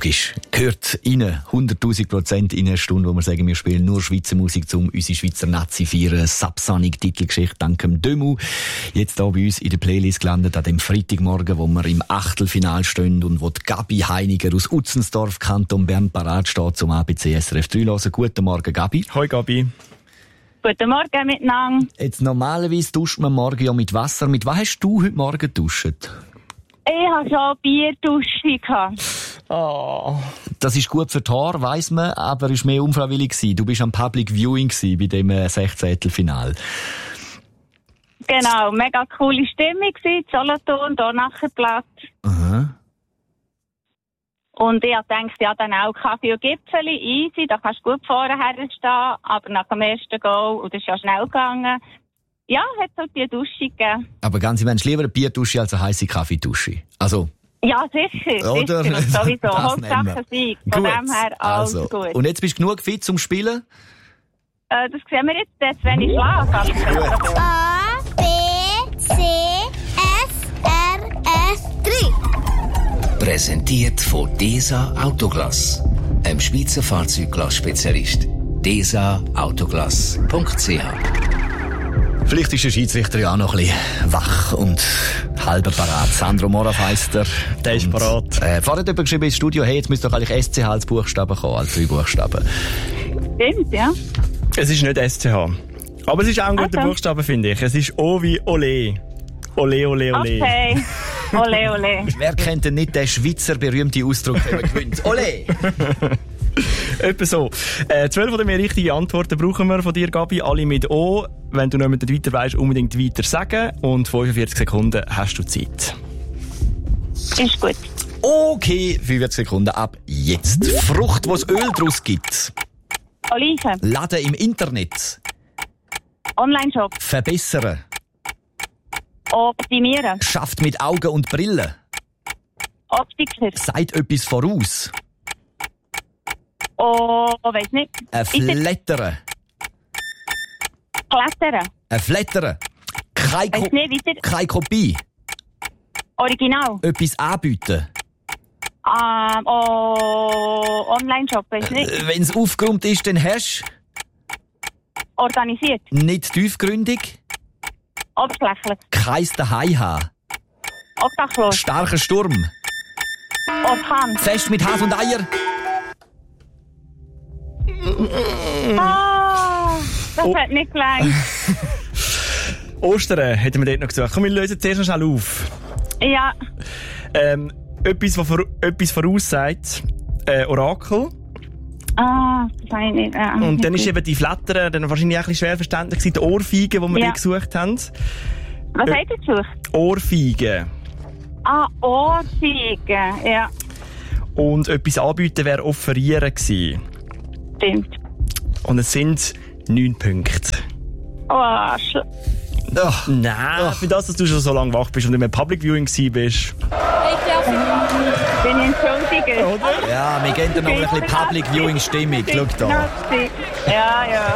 logisch. Gehört rein, 100.000% in einer Stunde, wo wir sagen, wir spielen nur Schweizer Musik, um unsere Schweizer Nazi feiern. Subsonic-Titelgeschichte dank dem Demu. Jetzt hier bei uns in der Playlist gelandet an dem Freitagmorgen, wo wir im Achtelfinal stehen und wo die Gabi Heiniger aus Utzenstorf, Kanton Bern, parat steht zum ABC SRF 3 hören. Guten Morgen, Gabi. Hoi, Gabi. Guten Morgen miteinander. Jetzt normalerweise duscht man morgen ja mit Wasser. Mit was hast du heute Morgen geduscht? Ich hatte schon Bierdusche gehabt. Oh. Das ist gut für die Haare, weiss man, aber es war mehr unfreiwillig gewesen. Du bist am Public Viewing gewesen bei dem 16. Genau, mega coole Stimmung gewesen, Solothurn, hier nachher Platz. Aha. Und ich dachte, ja, dann auch Kaffee und Gipfeli, easy, da kannst du gut vorher stehen, aber nach dem ersten Goal, und das ist ja schnell gegangen, ja, hat es halt die Dusche gegeben. Aber ganz im Ernst, lieber eine Bierdusche als eine heisse Kaffeedusche. Also. Ja, sicher, oder? Sicher, und sowieso. Das Hauptsache Sieg, von dem her alles also. gut. Und jetzt bist du genug fit zum Spielen? Das sehen wir jetzt wenn ich schlafe. Gut. A, B, C, S, R, S, 3. Präsentiert von DESA Autoglass, einem Schweizer Fahrzeugglass-Spezialist. DESAautoglass.ch. Vielleicht ist der Schiedsrichter ja auch noch ein bisschen wach und halber parat. Sandro Morav heisst er. Der ist parat. Vorher hat geschrieben ins Studio, hey, jetzt müsste doch eigentlich SCH als Buchstaben kommen, als 3 Buchstaben. Stimmt, ja. Es ist nicht SCH. Aber es ist auch ein guter Okay. Buchstabe, finde ich. Es ist O wie Ole. Ole, ole, ole. Okay. Ole, ole. Wer kennt denn nicht den Schweizer berühmten Ausdruck, den man gewinnt? Ole! Etwa so. 12 oder mehr richtige Antworten brauchen wir von dir, Gabi. Alle mit O. Wenn du nicht weiter weisst, unbedingt weiter sagen. Und 45 Sekunden hast du Zeit. Ist gut. Okay, 45 Sekunden ab jetzt. Frucht, wo es Öl draus gibt. Oliven. Laden im Internet. Online-Shop. Verbessern. Optimieren. Schafft mit Augen und Brille. Optiker. Sagt etwas voraus. Oh, weiss nicht. Flattern. Klettern. Flattern. Weiss nicht, weiter. Keine Kopie. Original. Etwas anbieten. Online-Shop, weiss nicht. Wenn es aufgeräumt ist, dann hast Organisiert. du nicht tiefgründig. Oberflächlich. Keins daheim haben. Obdachlos. Starker Sturm. Orkan. Fest mit Has und Eier. Das hat nicht gelangt. Ostern hätten wir dort noch gesagt. Komm, wir lösen zuerst noch schnell auf. Ja. Etwas, was etwas voraussagt. Orakel. Das habe ich nicht. Und dann ist eben die Flattern dann wahrscheinlich auch ein bisschen schwer verständlich gewesen. Die Ohrfeigen, die wir Ja. dir gesucht haben. Was habt ihr gesucht? Ohrfeigen. Ohrfeigen. Ja, Und etwas anbieten wäre offerieren gewesen. stimmt. Und es sind 9 Punkte. Ach, Nein, für das, dass du schon so lange wach bist und im Public Viewing gewesen bist. Bin entschuldigt. Oder? ja, wir gehen dann noch ein bisschen Public Viewing Stimmung. Schau da. Ja, ja.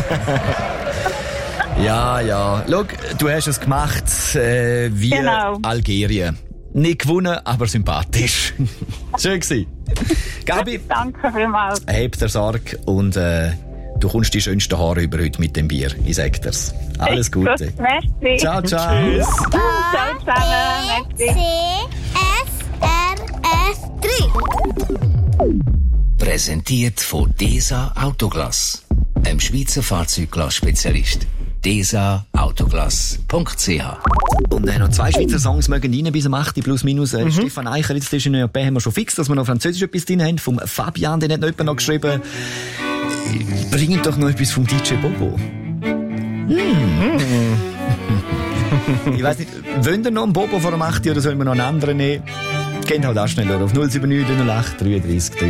Ja. Schau, du hast es gemacht wie Genau. Algerien. Nicht gewonnen, aber sympathisch. Schön gewesen. Gabi, Danke vielmals. heb der Sorge und du kommst die schönsten Haare über heute mit dem Bier. Ich sag dir's. Alles Gute. Gut, merci. Ciao, ciao. Tschüss. Ciao zusammen. C, Merci. S, R, S, 3. Präsentiert von DESA Autoglass, einem Schweizer Fahrzeugglass-Spezialist. DESAautoglass.ch. Und noch 2 Schweizer Songs mögen rein bis am 8. plus minus. Stefan Eicher, jetzt ist in der haben wir schon fix, dass wir noch Französisch etwas drin haben. Vom Fabian, den hat noch jemand noch geschrieben. Bringt doch noch etwas vom DJ Bobo. Ich weiss nicht, wollt ihr noch einen Bobo vor dem 8. oder sollen wir noch einen anderen nehmen? Kennt halt auch schneller auf 079 08 33 3.